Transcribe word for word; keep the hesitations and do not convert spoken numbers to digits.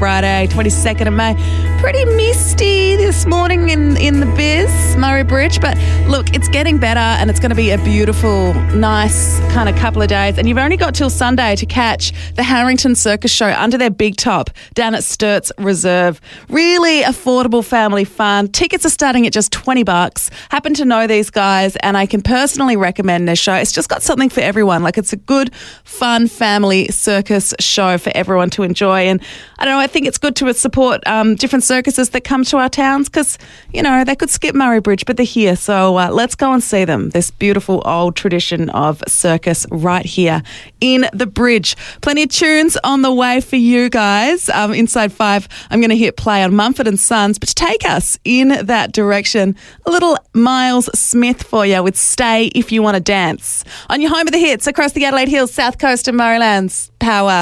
Friday, twenty-second of May. Pretty misty this morning in, in the biz, Murray Bridge. But look, it's getting better and it's going to be a beautiful, nice kind of couple of days. And you've only got till Sunday to catch the Harrington Circus Show under their big top down at Sturts Reserve. Really affordable family fun. Tickets are starting at just twenty bucks. Happen to know these guys and I can personally recommend their show. It's just got something for everyone. Like, it's a good, fun family circus show for everyone to enjoy. And I don't know, I think it's good to support um, different circuses that come to our towns because, you know, they could skip Murray Bridge, but they're here. So uh, let's go and see them. This beautiful old tradition of circus right here in the Bridge. Plenty of tunes on the way for you guys. Um, inside five, I'm going to hit play on Mumford and Sons, but to take us in that direction, a little Miles Smith for you with Stay If You Want to Dance on your home of the hits across the Adelaide Hills, South Coast and Murraylands. Power.